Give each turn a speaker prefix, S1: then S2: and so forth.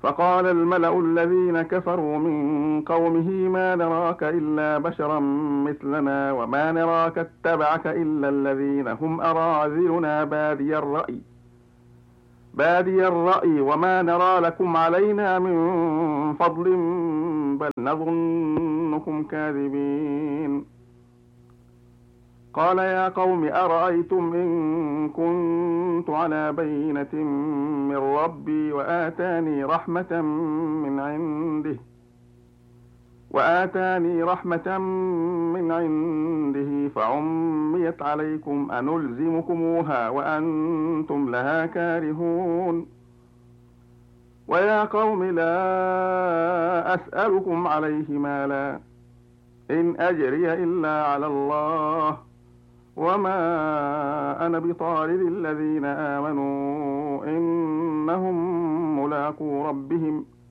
S1: فقال الملأ الذين كفروا من قومه ما نراك إلا بشرا مثلنا وما نراك اتبعك إلا الذين هم أراذلنا بادي الرأي وما نرى لكم علينا من فضل بل نظنكم كاذبين. قال يا قوم أرأيتم إن كنت على بينة من ربي وآتاني رحمة من عنده فعميت عليكم أنلزمكموها وأنتم لها كارهون. ويا قوم لا أسألكم عليه مالا إن أجري إلا على الله وما أنا بطارد الذين آمنوا إنهم ملاقو ربهم